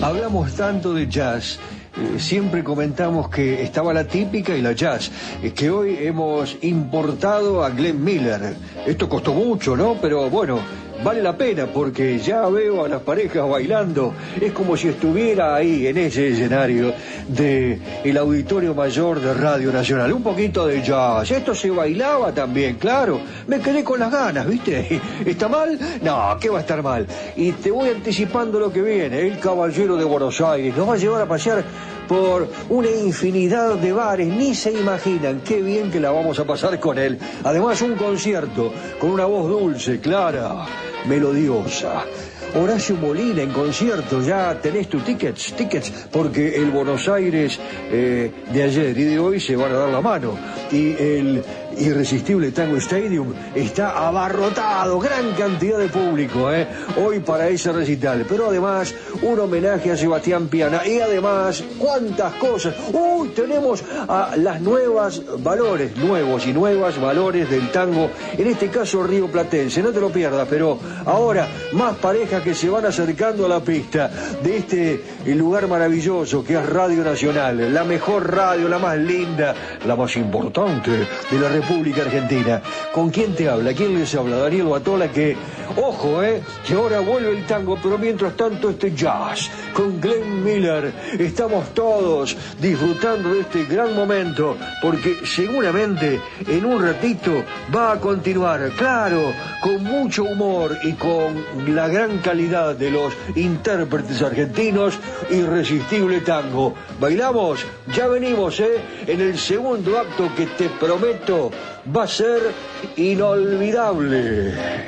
Hablamos tanto de jazz, siempre comentamos que estaba la típica y la jazz, que hoy hemos importado a Glenn Miller. Esto costó mucho, ¿no? Pero bueno, vale la pena porque ya veo a las parejas bailando. Es como si estuviera ahí en ese escenario del Auditorio Mayor de Radio Nacional. Un poquito de jazz. Esto se bailaba también, claro. Me quedé con las ganas, ¿viste? ¿Está mal? No, ¿qué va a estar mal? Y te voy anticipando lo que viene. El Caballero de Buenos Aires nos va a llevar a pasear por una infinidad de bares, ni se imaginan qué bien que la vamos a pasar con él. Además, un concierto con una voz dulce, clara, melodiosa. Horacio Molina en concierto, ya tenés tus tickets, porque el Buenos Aires de ayer y de hoy se van a dar la mano. Y el irresistible Tango Stadium está abarrotado, gran cantidad de público, hoy para ese recital. Pero además, un homenaje a Sebastián Piana. Y además, cuántas cosas. Tenemos a las nuevos y nuevas valores del tango, en este caso rioplatense, no te lo pierdas. Pero ahora, más parejas que se van acercando a la pista de este lugar maravilloso que es Radio Nacional, la mejor radio, la más linda, la más importante de la República Argentina. ¿Con quién te habla? ¿Quién les habla? Daniel Batola, que, ojo, que ahora vuelve el tango, pero mientras tanto este jazz con Glenn Miller. Estamos todos disfrutando de este gran momento, porque seguramente en un ratito va a continuar, claro, con mucho humor y con la gran calidad de los intérpretes argentinos, Irresistible Tango. ¿Bailamos? Ya venimos, en el segundo acto que te prometo va a ser inolvidable.